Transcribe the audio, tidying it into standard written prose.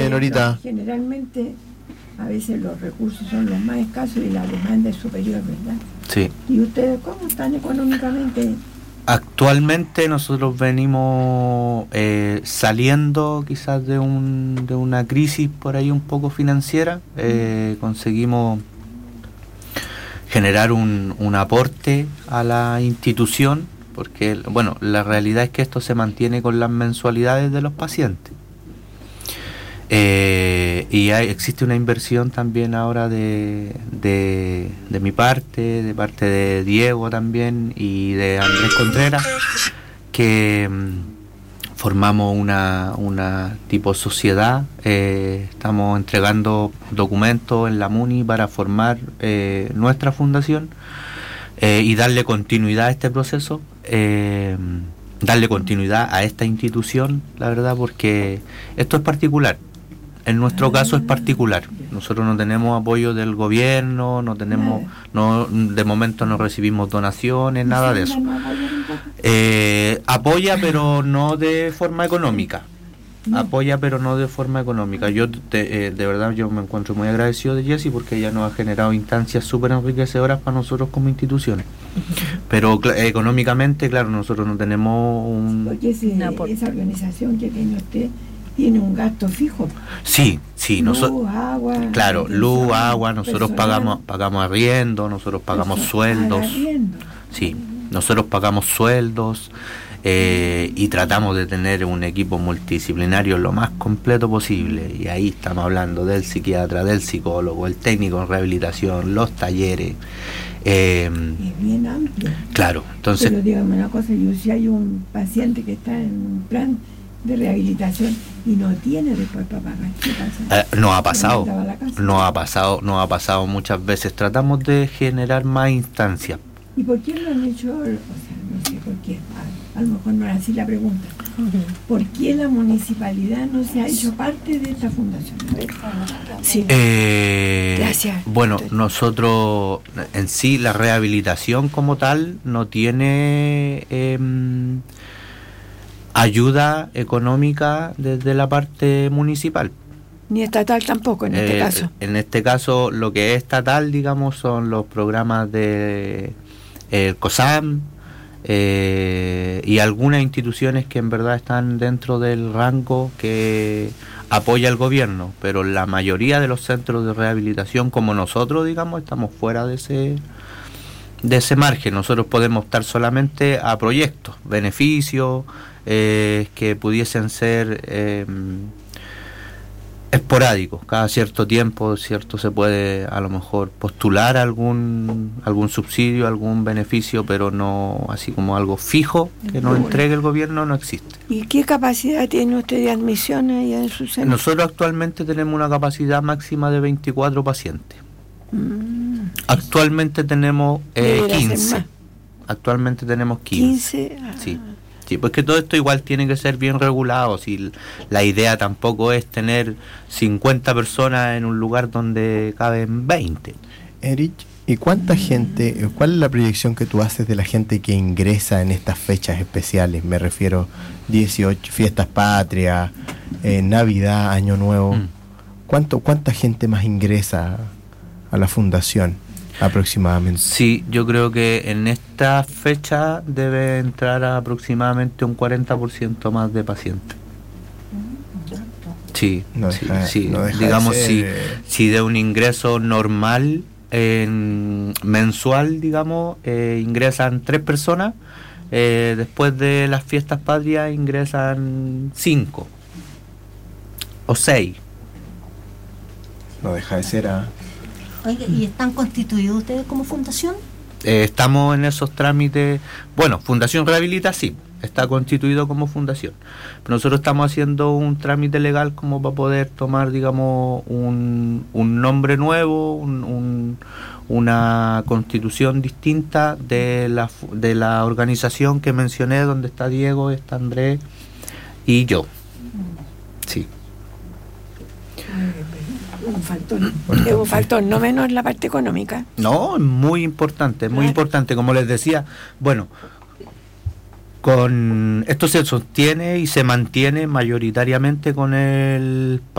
Norita. Generalmente, a veces los recursos son los más escasos y la demanda es superior, ¿verdad? Sí. ¿Y ustedes cómo están económicamente? Actualmente nosotros venimos saliendo quizás de una crisis por ahí un poco financiera. Conseguimos generar un aporte a la institución, porque bueno, la realidad es que esto se mantiene con las mensualidades de los pacientes. Y existe una inversión también ahora de mi parte, de parte de Diego también y de Andrés Contreras, que formamos una tipo sociedad. Estamos entregando documentos en la MUNI para formar nuestra fundación y darle continuidad a este proceso, darle continuidad a esta institución, la verdad, porque esto es particular. En nuestro caso es particular. Nosotros no tenemos apoyo del gobierno, no tenemos, de momento no recibimos donaciones, nada de eso. Apoya, pero no de forma económica. Apoya, pero no de forma económica. Yo de verdad yo me encuentro muy agradecido de Jessie porque ella nos ha generado instancias súper enriquecedoras para nosotros como instituciones. Pero económicamente, claro, nosotros no tenemos Porque esa organización que tiene usted tiene un gasto fijo. Sí, luz, agua. Claro, luz, agua, nosotros pagamos arriendo, nosotros pagamos sueldos. Sí, nosotros pagamos sueldos y tratamos de tener un equipo multidisciplinario lo más completo posible. Y ahí estamos hablando del psiquiatra, del psicólogo, el técnico en rehabilitación, los talleres. Es bien amplio. Claro, entonces. Pero dígame una cosa, si hay un paciente que está en un plan de rehabilitación y no tiene después para pagar, ¿qué pasa? Nos ha pasado muchas veces. Tratamos de generar más instancias. ¿Y por qué no han hecho, o sea, no sé por qué, a lo mejor no era así la pregunta, ¿por qué la municipalidad no se ha hecho parte de esta fundación? Sí. Gracias. Bueno, nosotros en sí la rehabilitación como tal no tiene ayuda económica desde la parte municipal. Ni estatal tampoco en este caso. En este caso lo que es estatal, digamos, son los programas de el COSAM y algunas instituciones que en verdad están dentro del rango que apoya el gobierno, pero la mayoría de los centros de rehabilitación como nosotros, digamos, estamos fuera de ese margen. Nosotros podemos optar solamente a proyectos, beneficios que pudiesen ser esporádicos. Cada cierto tiempo, cierto, se puede a lo mejor postular algún subsidio, algún beneficio, pero no así como algo fijo que nos entregue el gobierno, no existe. ¿Y qué capacidad tiene usted de admisión ahí en su centro? Nosotros actualmente tenemos una capacidad máxima de 24 pacientes. Actualmente tenemos 15. Actualmente tenemos 15. Sí. Sí, pues que todo esto igual tiene que ser bien regulado. Si la idea tampoco es tener 50 personas en un lugar donde caben 20. Erich, ¿y cuánta gente, cuál es la proyección que tú haces de la gente que ingresa en estas fechas especiales? Me refiero 18, fiestas patrias, Navidad, Año Nuevo. ¿Cuánta gente más ingresa a la fundación aproximadamente? Sí, yo creo que en esta fecha debe entrar aproximadamente un 40% más de pacientes. Sí, no deja digamos, si de un ingreso normal mensual, digamos, ingresan 3 personas, después de las fiestas patrias ingresan 5 o 6. No deja de ser Oiga, ¿y están constituidos ustedes como fundación? Estamos en esos trámites. Bueno, Fundación Rehabilita sí, está constituido como fundación. Pero nosotros estamos haciendo un trámite legal como para poder tomar, digamos, un nombre nuevo, una constitución distinta de la organización que mencioné, donde está Diego, está Andrés y yo. Sí. Un factor no menos la parte económica. No, es muy importante, como les decía. Bueno, con esto se sostiene y se mantiene mayoritariamente con el